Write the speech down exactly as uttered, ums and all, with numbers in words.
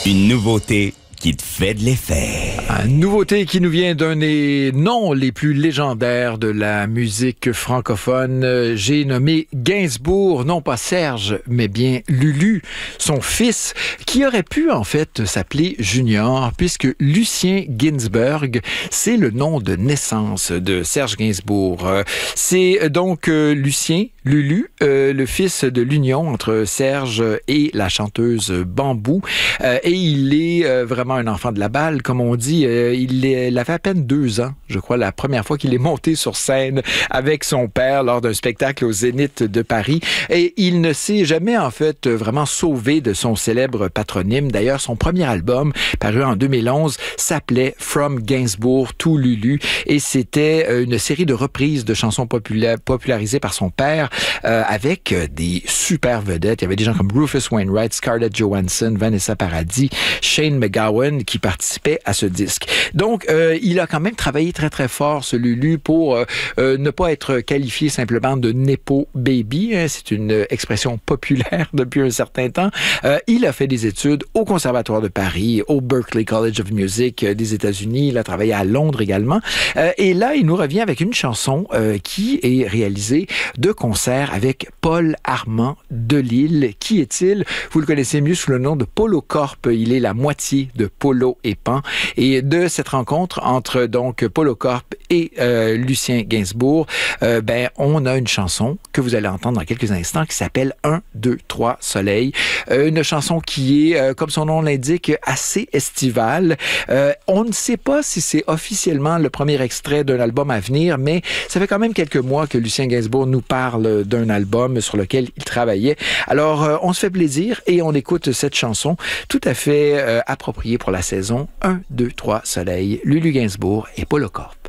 Une nouveauté qui te fait de l'effet. Une nouveauté qui nous vient d'un des noms les plus légendaires de la musique francophone. J'ai nommé Gainsbourg, non pas Serge, mais bien Lulu, son fils, qui aurait pu en fait s'appeler Junior, puisque Lucien Ginsberg, c'est le nom de naissance de Serge Gainsbourg. C'est donc euh, Lucien, Lulu, euh, le fils de l'union entre Serge et la chanteuse Bambou. Euh, et il est euh, vraiment un enfant de la balle, comme on dit. Euh, il, est, il avait à peine deux ans, je crois, la première fois qu'il est monté sur scène avec son père lors d'un spectacle au Zénith de Paris. Et il ne s'est jamais, en fait, vraiment sauvé de son célèbre patronyme. D'ailleurs, son premier album, paru en deux mille onze, s'appelait From Gainsbourg to Lulu. Et c'était une série de reprises de chansons popula- popularisées par son père euh, avec des super vedettes. Il y avait des gens comme Rufus Wainwright, Scarlett Johansson, Vanessa Paradis, Shane McGowan qui participaient à ce disque. Donc, euh, il a quand même travaillé très, très fort, ce Lulu, pour euh, euh, ne pas être qualifié simplement de Nepo Baby. Hein, c'est une expression populaire depuis un certain temps. Euh, il a fait des études au Conservatoire de Paris, au Berklee College of Music euh, des États-Unis. Il a travaillé à Londres également. Euh, et là, il nous revient avec une chanson euh, qui est réalisée de concert avec Paul Armand Delille. Qui est-il? Vous le connaissez mieux sous le nom de Polo Corp. Il est la moitié de Polo et Pan. Et de cette rencontre entre donc Polo Corp et euh, Lucien Gainsbourg, euh, ben on a une chanson que vous allez entendre dans quelques instants qui s'appelle un, deux, trois Soleil. Euh, une chanson qui est, euh, comme son nom l'indique, assez estivale. Euh, on ne sait pas si c'est officiellement le premier extrait d'un album à venir, mais ça fait quand même quelques mois que Lucien Gainsbourg nous parle d'un album sur lequel il travaillait. Alors, euh, on se fait plaisir et on écoute cette chanson tout à fait euh, appropriée pour la saison un, deux, trois Soleil, Lulu Gainsbourg et Polo Corp.